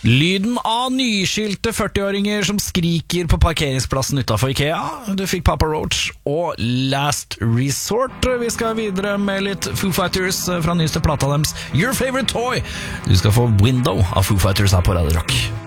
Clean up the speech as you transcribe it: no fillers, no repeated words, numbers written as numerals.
Lyden av nyskilte 40-åringer som skriker på parkeringsplassen utenfor IKEA. Du fikk Papa Roach og Last Resort. Vi skal videre med litt Foo Fighters fra nyeste plata deres, Your Favorite Toy. Du skal få Window av Foo Fighters her på Radio Rock.